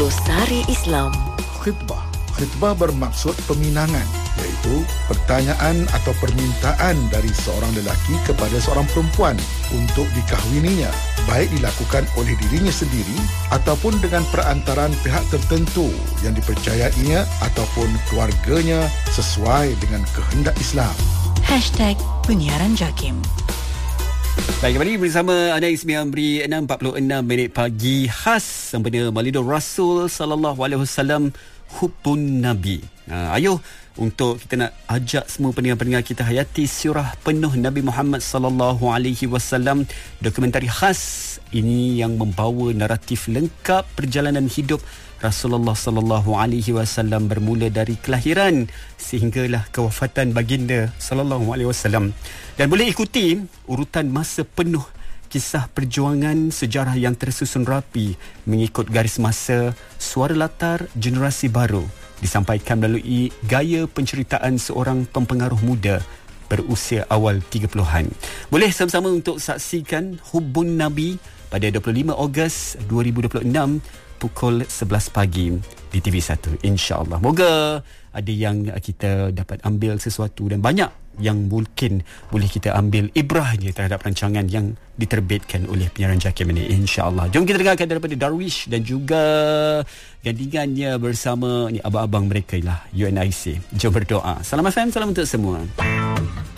Glosari Islam. Khitbah. Khitbah bermaksud peminangan, iaitu pertanyaan atau permintaan dari seorang lelaki kepada seorang perempuan untuk dikahwininya, baik dilakukan oleh dirinya sendiri ataupun dengan perantaraan pihak tertentu yang dipercayainya ataupun keluarganya sesuai dengan kehendak Islam. #Penyiaran JAKIM. Baik, kembali bersama Anda Ismi Amri, 6.46 pagi, khas sempena Maulidur Rasul sallallahu alaihi wasallam, Hubbun Nabi. Ayo untuk kita nak ajak semua pendengar-pendengar kita hayati sirah penuh Nabi Muhammad sallallahu alaihi wasallam. Dokumentari khas ini yang membawa naratif lengkap perjalanan hidup Rasulullah sallallahu alaihi wasallam bermula dari kelahiran sehinggalah kewafatan baginda sallallahu alaihi wasallam. Dan boleh ikuti urutan masa penuh kisah perjuangan sejarah yang tersusun rapi mengikut garis masa, suara latar generasi baru disampaikan melalui gaya penceritaan seorang pempengaruh muda berusia awal 30-an. Boleh sama-sama untuk saksikan Hubbun Nabi pada 25 Ogos 2026 pukul 11 pagi di TV1, insya-Allah. Moga ada yang kita dapat ambil sesuatu dan banyak yang mungkin boleh kita ambil ibrahnya terhadap rancangan yang diterbitkan oleh penyiaran JAKIM ini, insya-Allah. Jom kita dengarkan daripada Darwish dan juga gandingannya bersama ni abang-abang mereka lah, UNIC. Jom berdoa. Salam FM, salam untuk semua.